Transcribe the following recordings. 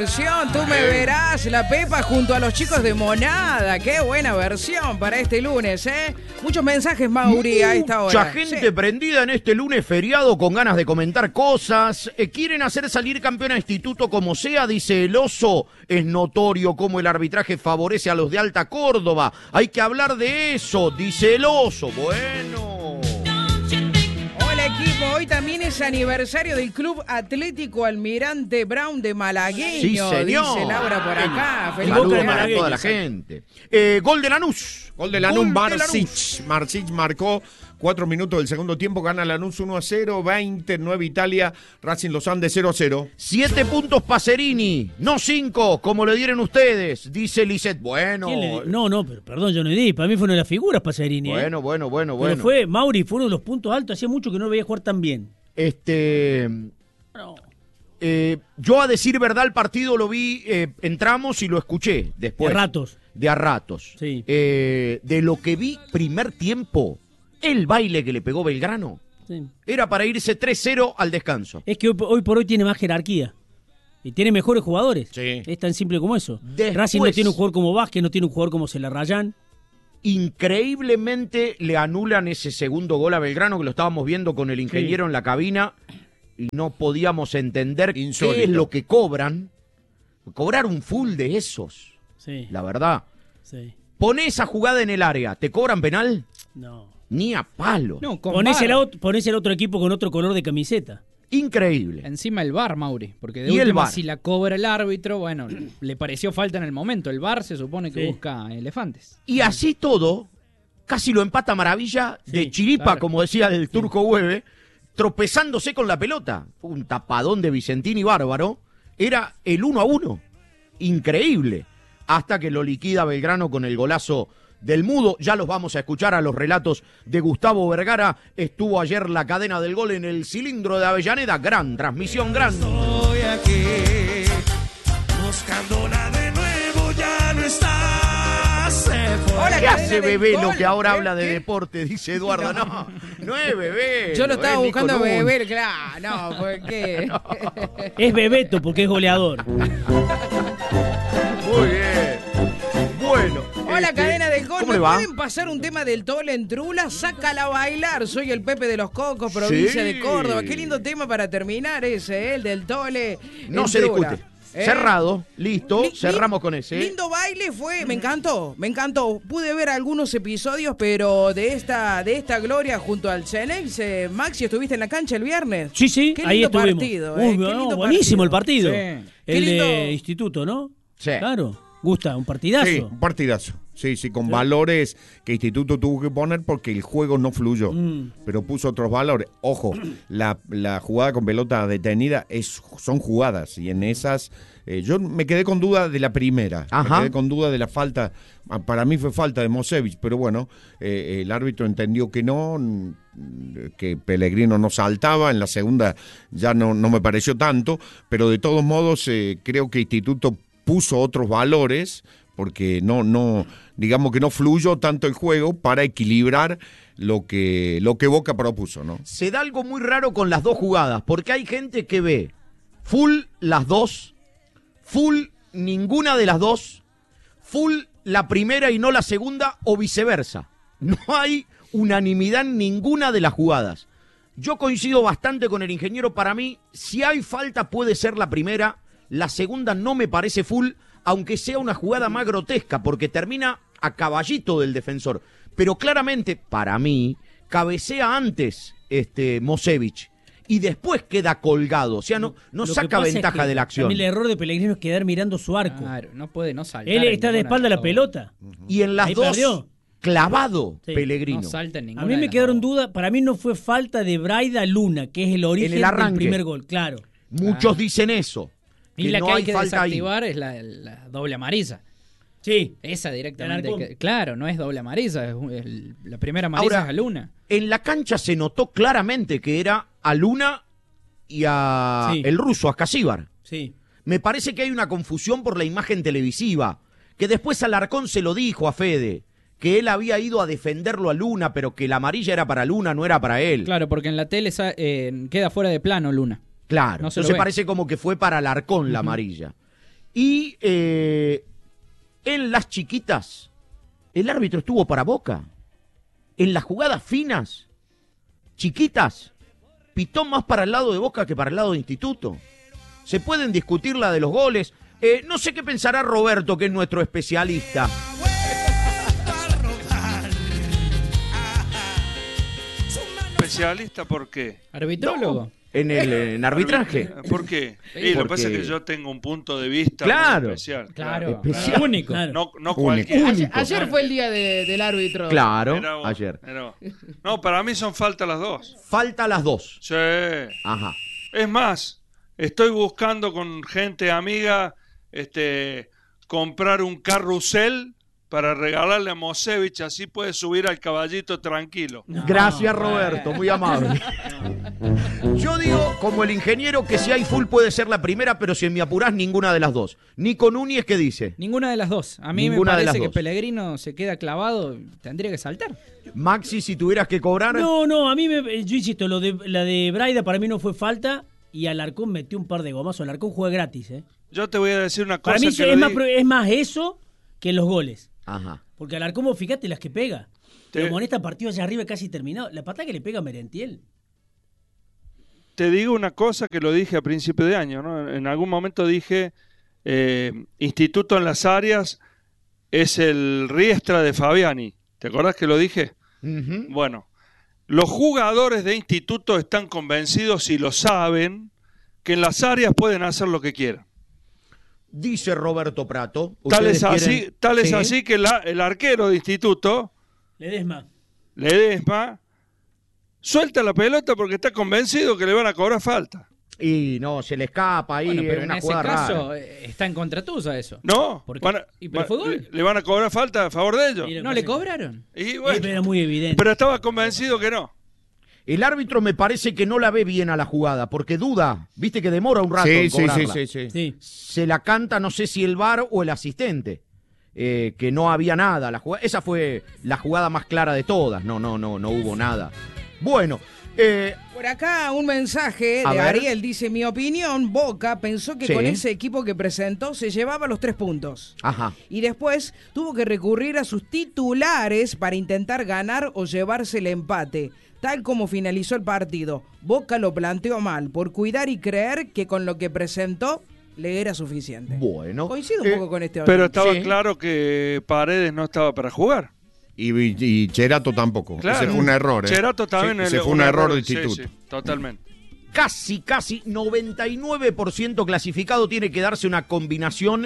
versión, tú me verás, la Pepa junto a los chicos de Monada. Qué buena versión para este lunes, ¿eh? Muchos mensajes, Mauri, a esta hora. Mucha gente prendida en este lunes feriado con ganas de comentar cosas. Quieren hacer salir campeón a Instituto como sea, dice el Oso. Es notorio cómo el arbitraje favorece a los de Alta Córdoba. Hay que hablar de eso, dice el Oso. Bueno. Hola equipo, hoy también es aniversario del Club Atlético Almirante Brown de Malagueño. Sí, señor. Dice Laura por acá. Feliz Saludos cumpleaños. para toda la gente. Gol de Lanús. Gol de Lanús, Marsic marcó 4 minutos del segundo tiempo, gana Lanús 1-0, 29 Italia, Racing Los Andes 0-0. 7 puntos Pacerini, no 5, como le dieron ustedes, dice Lisset. Bueno. No, pero perdón, yo no di. Para mí fue una de las figuras Pacerini. Bueno. Pero fue, Mauri, fue uno de los puntos altos. Hacía mucho que no lo veía jugar tan bien. No. Yo a decir verdad el partido lo vi, entramos y lo escuché después. De a ratos. Sí. De lo que vi primer tiempo, el baile que le pegó Belgrano, sí, era para irse 3-0 al descanso. Es que hoy por hoy tiene más jerarquía. Y tiene mejores jugadores. Sí. Es tan simple como eso. Después, Racing no tiene un jugador como Vázquez, no tiene un jugador como Celarrayán. Increíblemente le anulan ese segundo gol a Belgrano, que lo estábamos viendo con el ingeniero en la cabina, y no podíamos entender qué es lo que cobran. Cobrar un full de esos. Sí. La verdad. Sí. Poné esa jugada en el área, ¿te cobran penal? No. Ni a palo. No, ponés el otro equipo con otro color de camiseta. Increíble. Encima el VAR, Mauri, porque de y última si la cobra el árbitro, bueno, le pareció falta en el momento. El VAR se supone que busca elefantes. Y así todo, casi lo empata Maravilla de chiripa, claro, como decía el Turco Hueve, tropezándose con la pelota. Un tapadón de Vicentini bárbaro. Era el 1-1. Increíble. Hasta que lo liquida Belgrano con el golazo del Mudo. Ya los vamos a escuchar a los relatos de Gustavo Vergara. Estuvo ayer la cadena del gol en el cilindro de Avellaneda. Gran transmisión, gran. Estoy aquí, buscándola de nuevo, ya no estás. Hola, ¿qué hace Bebelo que ahora habla de deporte? Dice Eduardo. No es Bebelo. Yo lo estaba buscando a Bebelo, claro. No, ¿por qué? No. Es Bebeto porque es goleador. Muy bien. Bueno. Hola, cadena del gol. ¿Cómo ¿Me le va? pueden pasar un tema del Tole en Trula? Sácala a bailar. Soy el Pepe de los Cocos, provincia de Córdoba. Qué lindo tema para terminar ese, el del Tole. No se discute. Cerrado, listo, cerramos con ese. Lindo baile fue, me encantó. Pude ver algunos episodios, pero de esta gloria junto al Cenex, Maxi, ¿estuviste en la cancha el viernes? Sí, qué ahí estuvimos. Partido, qué lindo buenísimo partido. el partido. Sí. El de Instituto, ¿no? Sí. Claro. Gusta, un partidazo. Sí, un partidazo. Sí, con valores que Instituto tuvo que poner porque el juego no fluyó, pero puso otros valores. Ojo, la jugada con pelota detenida son jugadas y en esas yo me quedé con duda de la primera. Ajá. Me quedé con duda de la falta. Para mí fue falta de Mosevich, pero bueno, el árbitro entendió que no, que Pellegrino no saltaba. En la segunda ya no me pareció tanto, pero de todos modos creo que Instituto puso otros valores porque no digamos que no fluyó tanto el juego para equilibrar lo que Boca propuso, ¿no? Se da algo muy raro con las dos jugadas, porque hay gente que ve full las dos, full ninguna de las dos, full la primera y no la segunda o viceversa. No hay unanimidad en ninguna de las jugadas. Yo coincido bastante con el ingeniero. Para mí, si hay falta puede ser la primera, la segunda no me parece full, aunque sea una jugada más grotesca, porque termina a caballito del defensor. Pero claramente, para mí, cabecea antes Mosevich y después queda colgado. O sea, no saca ventaja de la acción. También el error de Pellegrino es quedar mirando su arco. Claro, no saltar. Él está de espalda a la pelota. Y en las ahí dos, perdió. Clavado, sí. Pellegrino. No salta en ninguna. A mí me quedaron dudas. Para mí no fue falta de Braida Luna, que es el origen del primer gol. Claro. Muchos dicen eso. Y la no que hay que falta desactivar es la doble amarilla. Sí. Esa directamente. Claro, no es doble amarilla. La primera amarilla es a Luna. En la cancha se notó claramente que era a Luna y a el ruso, a Casíbar. Sí. Me parece que hay una confusión por la imagen televisiva. Que después Alarcón se lo dijo a Fede. Que él había ido a defenderlo a Luna, pero que la amarilla era para Luna, no era para él. Claro, porque en la tele queda fuera de plano Luna. Claro, entonces parece como que fue para Alarcón la amarilla. Y en las chiquitas, el árbitro estuvo para Boca. En las jugadas finas, chiquitas, pitó más para el lado de Boca que para el lado de Instituto. Se pueden discutir la de los goles. No sé qué pensará Roberto, que es nuestro especialista. ¿Especialista por qué? ¿Arbitrólogo? No, en arbitraje. ¿Por qué? Lo que pasa es que yo tengo un punto de vista Claro. muy especial. Claro, Especial. único. Claro. No Único. cualquier. Ayer fue el día del árbitro. Claro, Mirá vos, ayer. mirá vos. No, para mí son faltas las dos. Falta las dos. Sí. Ajá. Es más, estoy buscando con gente amiga comprar un carrusel para regalarle a Mosevich, así puede subir al caballito tranquilo. Gracias, Roberto, muy amable. Yo digo, como el ingeniero, que si hay full puede ser la primera, pero si me apurás, ninguna de las dos. Nico Núñez, ¿qué dice? Ninguna de las dos. A mí Ninguna me de las parece que dos. Pellegrino se queda clavado, tendría que saltar. Maxi, si tuvieras que cobrar... No, a mí, yo insisto, la de Braida para mí no fue falta y Alarcón metió un par de gomazos. Alarcón juega gratis, ¿eh? Yo te voy a decir una cosa Para mí que es más eso que los goles. Ajá. Porque Alarcón, vos fíjate las que pega. Te- Pero Monesta partido allá arriba casi terminado. La patada que le pega a Merentiel. te digo una cosa que lo dije a principio de año, ¿no? En algún momento dije, Instituto en las áreas es el Riestra de Fabiani. ¿Te acordás que lo dije? Ujú. Bueno, los jugadores de Instituto están convencidos y lo saben que en las áreas pueden hacer lo que quieran. Dice Roberto Prato. Tal es ¿Ustedes así, quieren- tal es Sí. así que el arquero de Instituto, Ledesma. Ledesma, suelta la pelota porque está convencido que le van a cobrar falta. Y no, se le escapa ahí, Bueno, pero es en una ese jugada caso rara. está en contra tuya eso. No, ¿Por qué? Pero fue gol. le van a cobrar falta a favor de ellos. Mira, ¿No le cobraron? Y bueno, Era muy evidente. pero estaba convencido que no. El árbitro me parece que no la ve bien a la jugada, porque duda, viste que demora un rato en cobrarla. Sí. Se la canta, no sé si el VAR o el asistente, que no había nada. Esa fue la jugada más clara de todas. No hubo nada. Bueno, Por acá un mensaje A de ver. Ariel, dice, mi opinión, Boca pensó que Sí. con ese equipo que presentó se llevaba los 3 puntos. ajá. Y después tuvo que recurrir a sus titulares para intentar ganar o llevarse el empate. Tal como finalizó el partido, Boca lo planteó mal, por cuidar y creer que con lo que presentó le era suficiente. Bueno. Coincido un poco con este Pero oyente. estaba Sí. claro que Paredes no estaba para jugar. Y Cherato tampoco. Claro. Ese fue un error. Cherato también Ese era fue un error de sí, Instituto. sí, totalmente. Casi 99% clasificado. Tiene que darse una combinación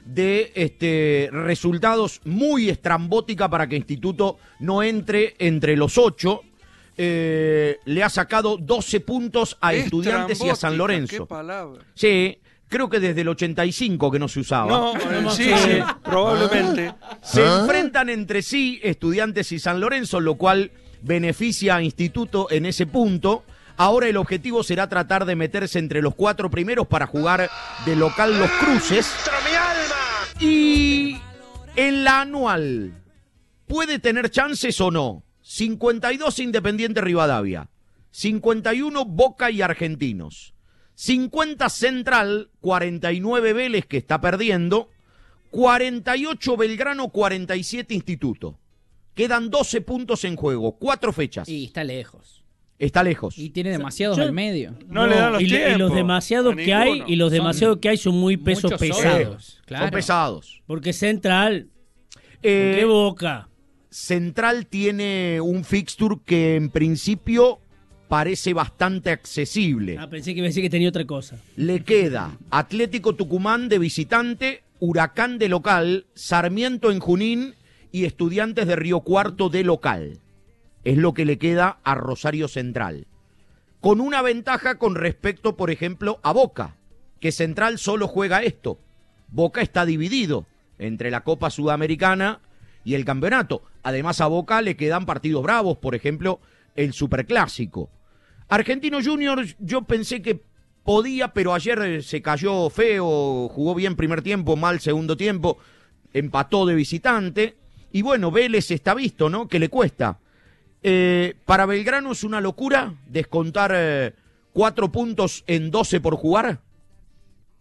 de resultados muy estrambótica para que Instituto no entre entre los 8. Le ha sacado 12 puntos a Estudiantes y a San Estrambótica, Lorenzo. qué palabra. Sí, creo que desde el 85 que no se usaba. No, sí, probablemente. Se enfrentan entre sí Estudiantes y San Lorenzo, lo cual beneficia a Instituto en ese punto. Ahora el objetivo será tratar de meterse entre los 4 primeros para jugar de local los cruces. Y en la anual, ¿puede tener chances o no? 52 Independiente Rivadavia, 51 Boca y Argentinos, 50 Central, 49 Vélez que está perdiendo, 48 Belgrano, 47 Instituto. Quedan 12 puntos en juego, 4 fechas. Y está lejos. Está lejos. Y tiene demasiados yo- al medio. No le dan los y tiempos. los demasiados a que hay ninguno. y los Son demasiados que hay son muy pesos Muchos pesados. solos, claro. Son pesados. Porque Central, Eh, ¿qué Boca? Central tiene un fixture que en principio parece bastante accesible. Pensé que iba a decir que tenía otra cosa. Le queda Atlético Tucumán de visitante, Huracán de local, Sarmiento en Junín y Estudiantes de Río Cuarto de local. Es lo que le queda a Rosario Central. Con una ventaja con respecto, por ejemplo, a Boca, que Central solo juega esto. Boca está dividido entre la Copa Sudamericana y el campeonato. Además, a Boca le quedan partidos bravos, por ejemplo, el Superclásico. Argentino Junior, yo pensé que podía, pero ayer se cayó feo, jugó bien primer tiempo, mal segundo tiempo, empató de visitante. Y bueno, Vélez está visto, ¿no? Que le cuesta. Para Belgrano es una locura descontar 4 puntos en 12 por jugar.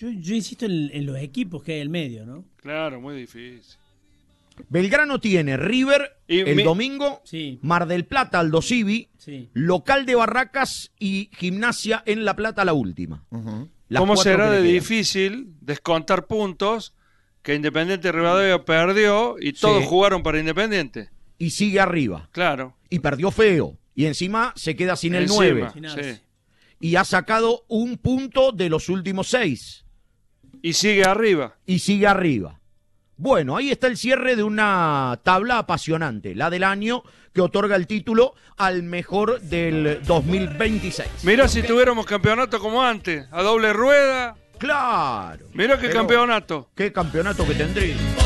Yo insisto en los equipos que hay en el medio, ¿no? Claro, muy difícil. Belgrano tiene River el domingo, Sí. Mar del Plata, Aldo Civi, Sí. Local de Barracas y Gimnasia en La Plata la última. Las ¿Cómo 4 será que le de quedan. difícil descontar puntos que Independiente Rivadavia perdió y todos Sí. jugaron para Independiente? Y sigue arriba. Claro. Y perdió feo. Y encima se queda sin el Encima, 9. Sin sí. arce. Y ha sacado un punto de los últimos 6. Y sigue arriba. Y sigue arriba. Bueno, ahí está el cierre de una tabla apasionante, la del año que otorga el título al mejor del 2026. Mira si tuviéramos campeonato como antes, a doble rueda. Claro. Mira qué Pero campeonato. qué campeonato que tendría.